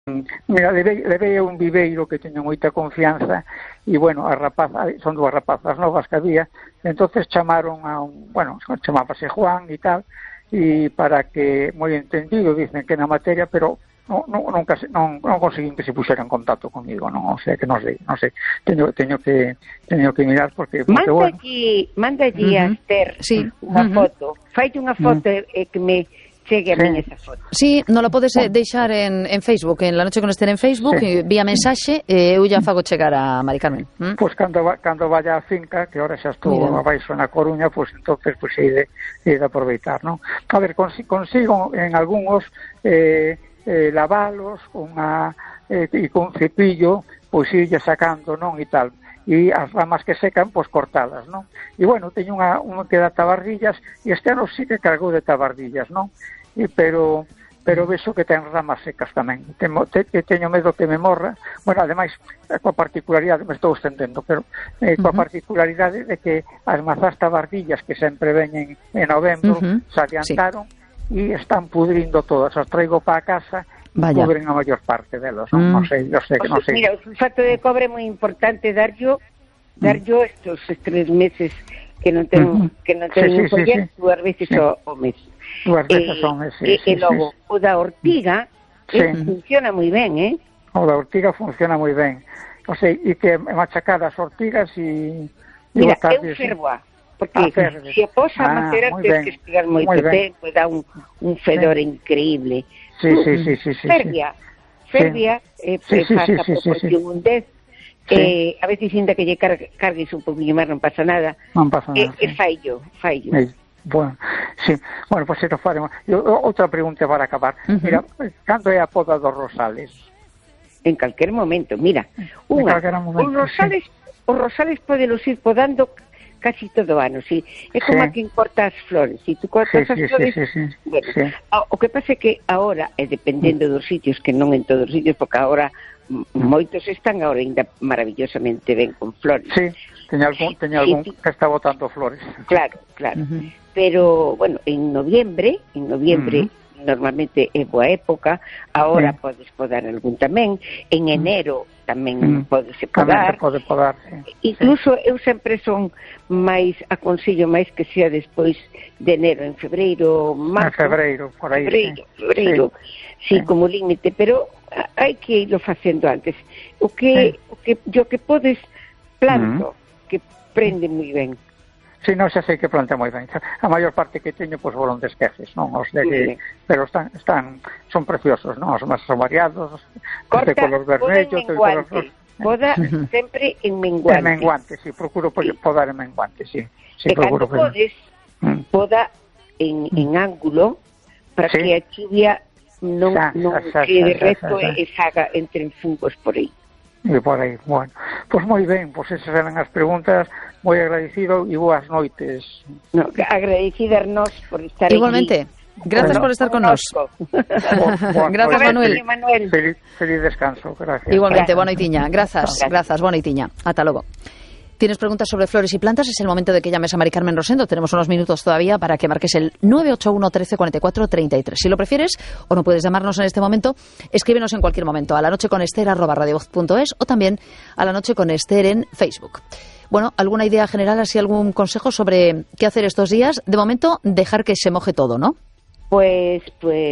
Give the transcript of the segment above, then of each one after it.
Mira, levei a un viveiro que teño moita confianza e, bueno, son dúas rapazas novas que había, entonces chamaron a chamábase Juan e tal, e para que, moi entendido, dicen que na materia, pero non conseguín que se puxera en contacto comigo, non, o sea que non sei, teño que mirar porque manda allí a Esther unha foto, faille unha foto e que me chegue a min esa foto. Sí, non la podes deixar en Facebook, en La Noche con Esther en Facebook, vía mensaxe, eu ya fago chegar a Mari Carmen. Pois cando vaya á finca, que ahora xa estou abaixo na Coruña, pois entonces hei de aproveitar, non? A ver, consigo en algúns lavalos e con cepillo, pois irlle sacando, non, e tal, e as ramas que secan, pois cortalas, non? E, bueno, teño unha que dá tabardillas, e este ano sí que cargou de tabardillas, non? Pero vexo que ten ramas secas tamén, teño medo que me morra, bueno, ademais, coa particularidade, me estou estendendo, pero coa particularidade de que as mazás tabardillas que sempre veñen en novembro, se adiantaron, e están pudrindo todas, as traigo para a casa e pudren a maior parte delos, non sei. Mira, o sulfato de cobre é moi importante darlo estos 3 meses que non ten foller, 2 veces ao mes. 2 veces ao mes, e logo, o da ortiga funciona moi ben, O da ortiga funciona moi ben, o sea, e que machacar as ortigas e mira, eu fervoa, porque se a posa a macerar tens que esperar moito tempo, dá un fedor increíble. Fervia, pasa proporción un 10, a veces sinta que lle cargues un poquinho máis, non pasa nada. E fallo. Bueno, pues se nos faremos. Outra pregunta para acabar. Mira, cando é a poda dos rosales? En calquer momento, mira, os rosales podelos ir podando casi todo o ano, é como a quen corta as flores, tú cortas as flores, o que pasa é que agora, dependendo dos sitios, que non en todos os sitios, porque agora moitos están agora ainda maravillosamente ben con flores. Teño algún que está botando flores. Claro, pero, bueno, en noviembre normalmente é boa época, agora podes podar algún tamén, en enero tamén podese podar. Incluso eu sempre son máis, aconsello máis que sea despois de enero, en febreiro, marzo. Por aí. Febreiro, como límite, pero hai que irlo facendo antes. O que podes planto, que prende moi ben. Non xa sei que planta moi ben. A maior parte que teño, pois, foron de esqueces, non? Pero son preciosos, non? Os máis variados, de color vermello, de color rosa. Poda sempre en menguante. En menguante, procuro podar en menguante, E cando podes, poda en ángulo, para que a chuvia non quede recto e saga entre fungos por aí. E por aí, bueno. Pois moi ben, esas eran as preguntas, moi agradecido e boas noites. Agradecidas nós por estar aquí. Igualmente, gracias por estar con nos. Gracias, Manuel. Feliz descanso, gracias. Igualmente, boa noitiña, grazas, boa noitiña. Ata logo. ¿Tienes preguntas sobre flores y plantas? Es el momento de que llames a Mari Carmen Rosendo. Tenemos unos minutos todavía para que marques el 981 13 44 33. Si lo prefieres o no puedes llamarnos en este momento, escríbenos en cualquier momento a lanocheconester@radiovoz.es o también a La Noche con Esther en Facebook. Bueno, ¿alguna idea general, así algún consejo sobre qué hacer estos días? De momento, dejar que se moje todo, ¿no? Pues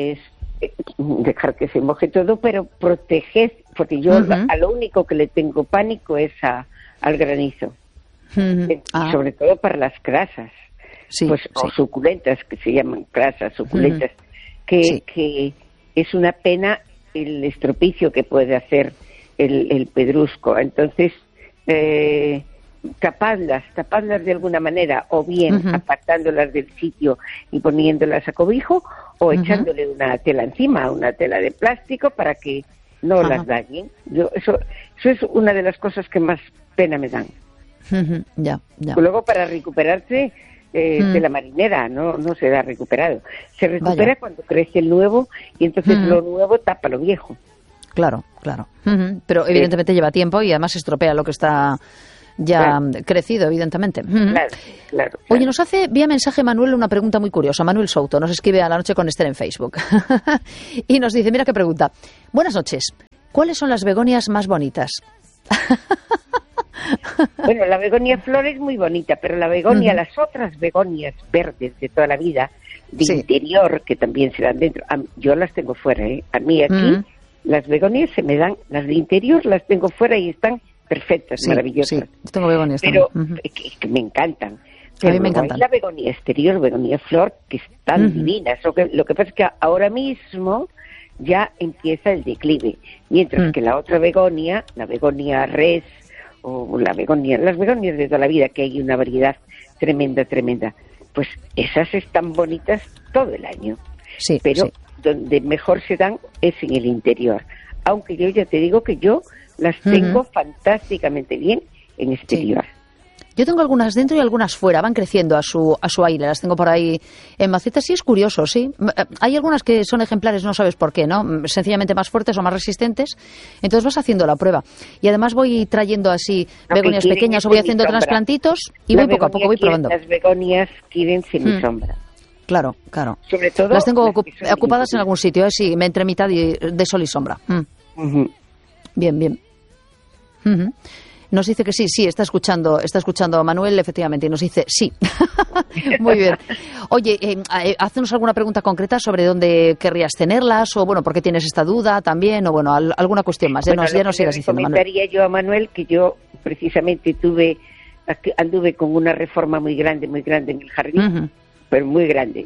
dejar que se moje todo, pero proteger, porque yo a lo único que le tengo pánico es al granizo. Sobre todo para las crasas, o suculentas, que se llaman crasas, suculentas, que es una pena el estropicio que puede hacer el pedrusco. Entonces, tapadlas de alguna manera, o bien apartándolas del sitio y poniéndolas a cobijo, o echándole una tela encima, una tela de plástico, para que no las dañen. Eso es una de las cosas que más pena me dan. Ya. Luego, para recuperarse de la marinera, no se da recuperado. Se recupera cuando crece el nuevo, y entonces lo nuevo tapa lo viejo. Claro. Pero evidentemente lleva tiempo y además estropea lo que está ya crecido, evidentemente. Claro. Oye, nos hace vía mensaje Manuel una pregunta muy curiosa. Manuel Souto nos escribe a La Noche con Esther en Facebook y nos dice, mira qué pregunta. Buenas noches, ¿cuáles son las begonias más bonitas? Bueno, la begonia flor es muy bonita, pero la begonia, las otras begonias verdes de toda la vida, de interior, que también se dan dentro, yo las tengo fuera, ¿eh? A mí aquí las begonias se me dan, las de interior las tengo fuera y están perfectas, maravillosas. Sí, tengo begonias pero también. Que me encantan. A mí me encantan. Hay la begonia exterior, begonia flor, que están divinas. Lo que pasa es que ahora mismo ya empieza el declive, mientras que la otra begonia, la begonia res, o las begonias de toda la vida, que hay una variedad tremenda, pues esas están bonitas todo el año. Sí, pero donde mejor se dan es en el interior. Aunque yo ya te digo que yo las tengo fantásticamente bien en exterior. Sí. Yo tengo algunas dentro y algunas fuera, van creciendo a su aire, las tengo por ahí en macetas, sí es curioso, sí. Hay algunas que son ejemplares, no sabes por qué, ¿no? Sencillamente más fuertes o más resistentes, entonces vas haciendo la prueba. Y además voy trayendo así begonias pequeñas o voy haciendo trasplantitos y voy poco a poco, voy probando. Las begonias quieren semisombra. Claro. Sobre todo las tengo ocupadas en algún sitio, sí, entre mitad de sol y sombra. Bien. Nos dice que sí, está escuchando a Manuel, efectivamente, y nos dice sí. Muy bien. Oye, haznos alguna pregunta concreta sobre dónde querrías tenerlas, o bueno, por qué tienes esta duda también, o bueno, alguna cuestión más. Ya nos sigas diciendo, Manuel. Comentaría yo a Manuel que yo precisamente anduve con una reforma muy grande en el jardín, pero muy grande,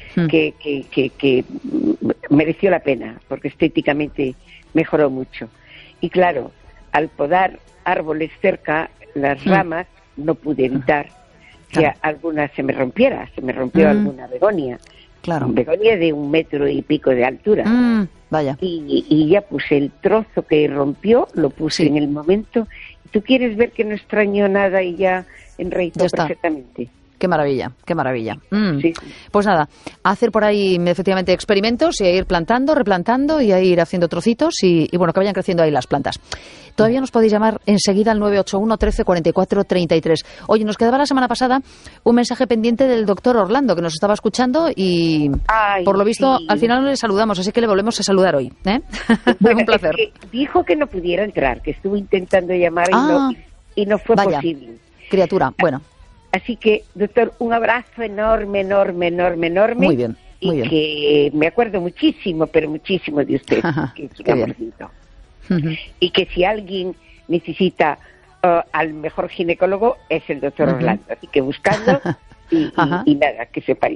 que mereció la pena, porque estéticamente mejoró mucho. Y claro, al podar árboles cerca, las ramas, no pude evitar que alguna se me rompiera. Se me rompió alguna begonia. Claro. Begonia de 1 metro y pico de altura. Vaya. Y ya puse el trozo que rompió, lo puse en el momento. ¿Tú quieres ver que no extrañó nada y ya enraizó perfectamente? Qué maravilla. Sí. Pues nada, a hacer por ahí efectivamente experimentos y a ir plantando, replantando y a ir haciendo trocitos y bueno, que vayan creciendo ahí las plantas. Todavía nos podéis llamar enseguida al 981 13 44 33. Oye, nos quedaba la semana pasada un mensaje pendiente del doctor Orlando, que nos estaba escuchando y por lo visto al final no le saludamos, así que le volvemos a saludar hoy. Bueno, un placer. Es que dijo que no pudiera entrar, que estuvo intentando llamar y no fue posible. Criatura, bueno. Así que, doctor, un abrazo enorme. Muy bien. Que me acuerdo muchísimo, pero muchísimo de usted. Que es un amorcito. Y que si alguien necesita al mejor ginecólogo, es el doctor Orlando. Así que buscando y nada, que sepáis.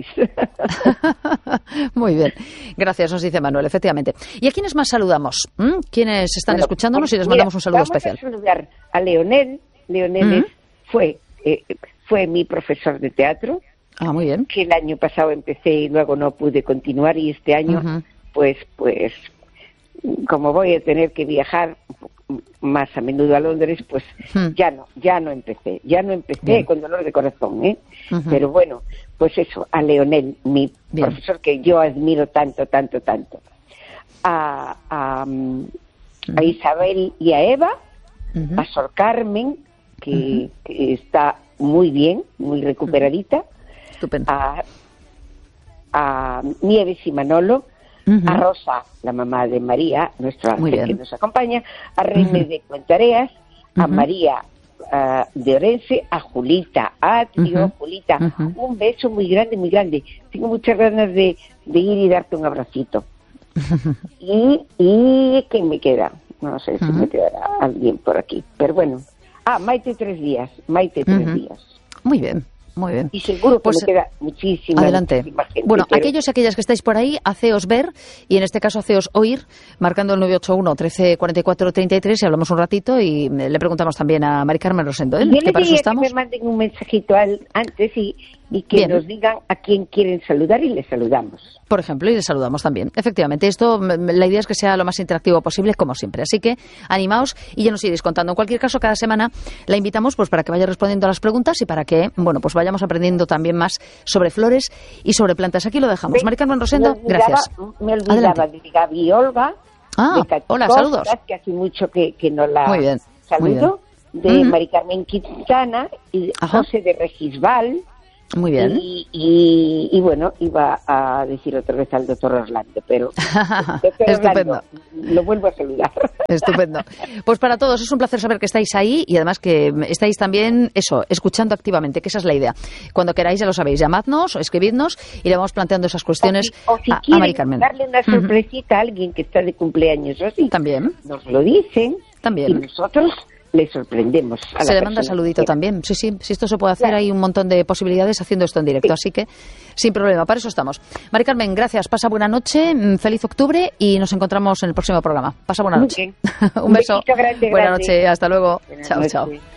Muy bien. Gracias, nos dice Manuel, efectivamente. ¿Y a quiénes más saludamos? ¿Quiénes están escuchándonos y les mandamos un saludo especial? Vamos a saludar a Leonel. Leonel fue mi profesor de teatro. Muy bien. Que el año pasado empecé y luego no pude continuar, y este año pues como voy a tener que viajar más a menudo a Londres, pues ya no empecé bien. Con dolor de corazón, pero bueno, pues eso, a Leonel, mi profesor que yo admiro tanto, a Isabel y a Eva, a Sor Carmen, que está muy bien, muy recuperadita. Estupendo. A Nieves y Manolo, a Rosa, la mamá de María, nuestra ángel que nos acompaña, a René de Cuentareas, a María de Orense, a Julita, a tío Julita, un beso muy grande. Tengo muchas ganas de ir y darte un abracito. y ¿quién me queda? No sé si me quedará alguien por aquí, pero bueno. Maite 3 días. Muy bien. Y seguro que me queda muchísima. Adelante. Bueno, aquellos y aquellas que estáis por ahí, haceos ver, y en este caso haceos oír, marcando el 981 13 44 33, y hablamos un ratito y le preguntamos también a Mari Carmen Rosendo. Yo le diría que me manden un mensajito antes y que nos digan a quién quieren saludar y les saludamos. Por ejemplo, y les saludamos también. Efectivamente, esto, la idea es que sea lo más interactivo posible, como siempre. Así que animaos y ya nos iréis contando. En cualquier caso, cada semana la invitamos pues para que vaya respondiendo a las preguntas y para que, bueno, pues vayamos aprendiendo también más sobre flores y sobre plantas. Aquí lo dejamos. Mari Carmen Rosendo, gracias. Me olvidaba de Gaby Olga. Hola, saludos. Que hace mucho que no la muy bien, saludo. de Mari Carmen Quintana y José de Regisbal. Muy bien. Y bueno, iba a decir otra vez al doctor Orlando, pero Estupendo. Lo vuelvo a saludar. Estupendo. Pues para todos es un placer saber que estáis ahí y además que estáis también, escuchando activamente, que esa es la idea. Cuando queráis, ya lo sabéis, llamadnos o escribidnos y le vamos planteando esas cuestiones o si a Mari Carmen. Darle una sorpresita a alguien que está de cumpleaños o así. También. Nos lo dicen. También. Y nosotros le sorprendemos a se la le manda saludito también. Sí, si esto se puede hacer, claro. Hay un montón de posibilidades haciendo esto en directo, así que sin problema, para eso estamos. Mari Carmen, gracias, pasa buena noche, feliz octubre y nos encontramos en el próximo programa. Pasa buena noche. Un beso. Grande, buena noche, hasta luego. Chao.